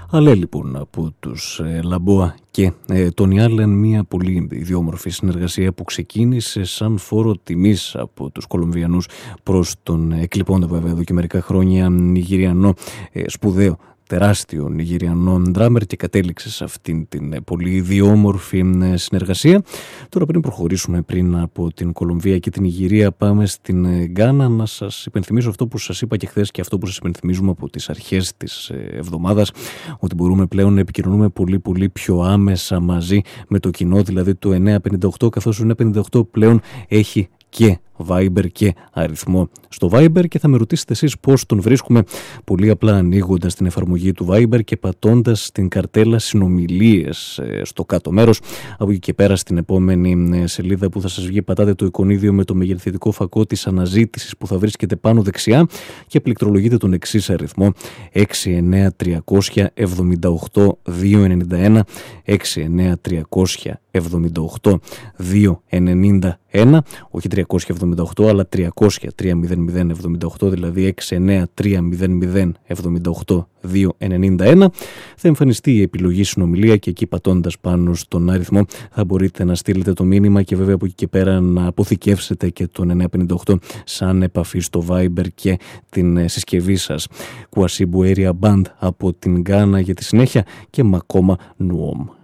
Αλλά λοιπόν από τους Λαμπόα και Τόνι Άλεν, μια πολύ ιδιόμορφη συνεργασία που ξεκίνησε σαν φόρο τιμής από τους Κολομβιανούς προς τον εκλειπώντα βέβαια εδώ και μερικά χρόνια Νιγηριανό σπουδαίο, τεράστιο Νιγηριανό ντράμερ και κατέληξε σε αυτήν την πολύ ιδιόμορφη συνεργασία. Τώρα πριν προχωρήσουμε πριν από την Κολομβία και την Νιγηρία πάμε στην Γκάνα, να σας υπενθυμίσω αυτό που σας είπα και χθες και αυτό που σας υπενθυμίζουμε από τις αρχές της εβδομάδας, ότι μπορούμε πλέον να επικοινωνούμε πολύ πιο άμεσα μαζί με το κοινό, δηλαδή το 958, καθώς το 958 πλέον έχει και Viber και αριθμό στο Viber και θα με ρωτήσετε εσείς πώς τον βρίσκουμε. Πολύ απλά ανοίγοντας την εφαρμογή του Viber και πατώντας την καρτέλα συνομιλίες στο κάτω μέρος. Από εκεί και πέρα στην επόμενη σελίδα που θα σας βγει πατάτε το εικονίδιο με το μεγεθυντικό φακό της αναζήτησης που θα βρίσκεται πάνω δεξιά και πληκτρολογείτε τον εξής αριθμό 69378-291 69378-291, όχι 378 αλλά 300-300-78, δηλαδή 69300-78-291. Θα εμφανιστεί η επιλογή συνομιλία και εκεί πατώντας πάνω στον αριθμό θα μπορείτε να στείλετε το μήνυμα και βέβαια από εκεί και πέρα να αποθηκεύσετε και τον 958 σαν επαφή στο Viber και την συσκευή σας. Κουασίμπου Area Band από την Γκάνα για τη συνέχεια και Μακόμα Νουόμ.